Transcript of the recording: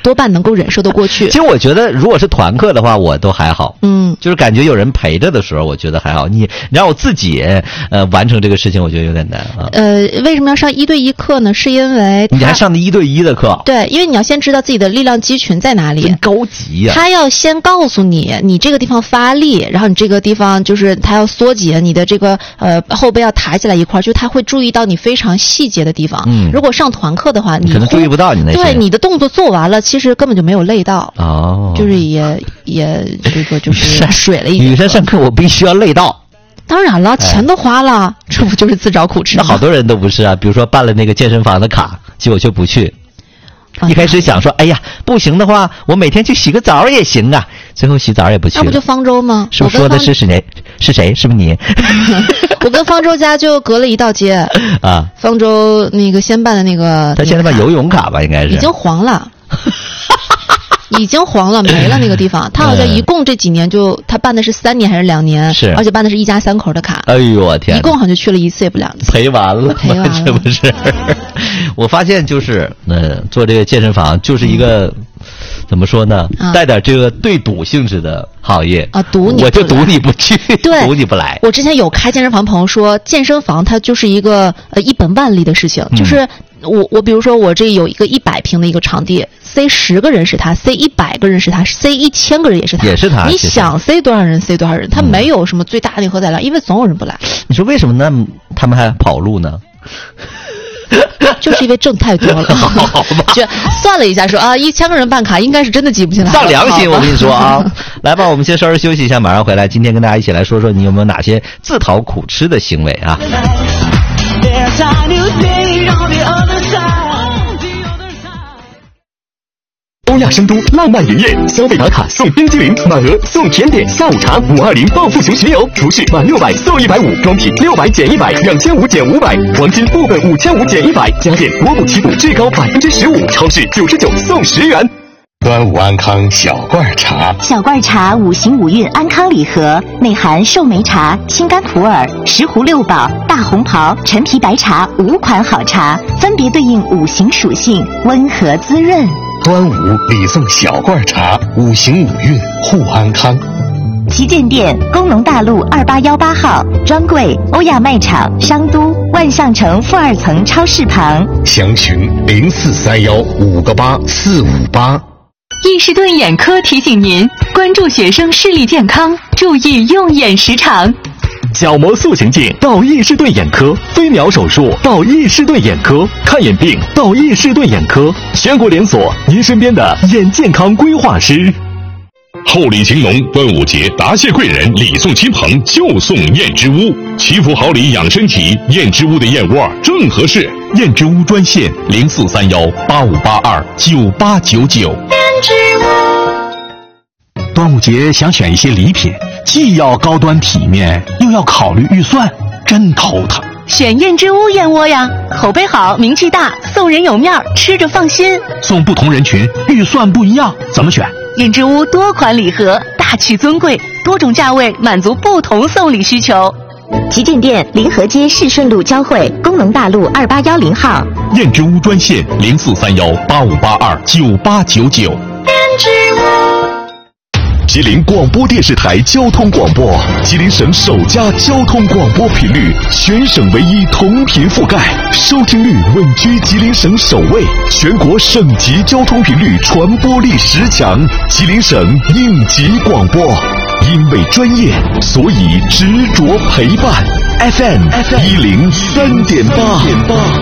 多半能够忍受得过去。 其实我觉得，如果是团课的话，我都还好。就是感觉有人陪着的时候，我觉得还好。你让我自己完成这个事情，我觉得有点难啊。 为什么要上1对1课呢？是因为你还上的1对1的课？ 对，因为你要先知道自己的力量肌群在哪里。 真高级啊！ 他要先告诉你，你这个地方发力，然后你这个地方就是他要缩紧，你的这个后背要抬起来一块，就他会注意到你非常细节的地方。如果上团课的话，你可能注意不到你那些。 对，你的动作做完了，其实根本就没有累到。就是也这个就是水了一点。 女生上课我必须要累到。 当然了，钱都花了，这不就是自找苦吃吗？ 那好多人都不是啊，比如说办了那个健身房的卡，结果就不去。一开始想说，哎呀，不行的话，我每天去洗个澡也行啊。最后洗澡也不去了。 那不就方舟吗？ 是不是说的是谁？是谁？是不是你？ 我跟方舟家就隔了一道街啊。方舟那个先办的那个， 他现在办游泳卡吧，应该是已经黄了。已经黄了，没了那个地方。他好像一共这几年他办的是3年还是2年？ 是， 而且办的是1家3口的卡。 哎呦我天！ 一共好像就去了1次也不2次。 赔完了，是不是？我发现就是做这个健身房就是一个怎么说呢？带点这个对赌性质的行业啊，我就赌你不去， 对， 赌你不来。 我之前有开健身房朋友说，健身房它就是一个一本万利的事情，就是我比如说我这有一个100平的一个场地。塞10个人是他，塞100个人是他，塞1000个人也是他， 也是他。 你想塞多少人塞多少人，他没有什么最大的荷载量，因为总有人不来。 你说为什么呢？他们还跑路呢？ 就是因为挣太多了。就算了一下说啊，1000个人办卡应该是真的挤不进来。 丧良心，我跟你说啊。来吧，我们先稍事休息一下，马上回来。今天跟大家一起来说说你有没有哪些自讨苦吃的行为啊？ 欧亚生都浪漫云宴，消费打卡送冰激凌，满额送甜点、下午茶，520报复熊巡游，除税满600送150，装品600减100，2500减500，黄金部分5500减100，家电多补齐补最高15%，超市99送10元。端午安康小罐茶， 小罐茶5行5运安康礼盒，内含寿眉茶、青柑普洱、石斛6宝、大红袍、陈皮白茶5款好茶，分别对应5行属性，温和滋润。 端午礼送小罐茶，5行5运护安康。 旗舰店工农大路2818号，专柜欧亚卖场商都万象城负2层超市旁， 详询0431-58458。 易士顿眼科提醒您关注学生视力健康，注意用眼时长。 角膜塑形镜到易士顿眼科，飞秒手术到易士顿眼科，看眼病到易士顿眼科，全国连锁，您身边的眼健康规划师。 厚礼情浓，端午节答谢贵人，礼送亲朋就送燕之屋，祈福好礼养身体，燕之屋的燕窝正合适。燕之屋专线0431-8582-9899。燕之屋。 端午节想选一些礼品，既要高端体面，又要考虑预算，真头疼。 选燕之屋燕窝呀，口碑好，名气大，送人有面，吃着放心。 送不同人群，预算不一样，怎么选？ 燕之屋多款礼盒，大气尊贵，多种价位，满足不同送礼需求。 旗舰店临河街市顺路交汇，工农大路2810号。 燕之屋专线0431-8582-9899。燕之屋。吉林广播电视台交通广播，吉林省首家交通广播频率，全省唯一同频覆盖，收听率稳居吉林省首位，全国省级交通频率传播力10强，吉林省应急广播。因为专业，所以执着陪伴。FM 103.8。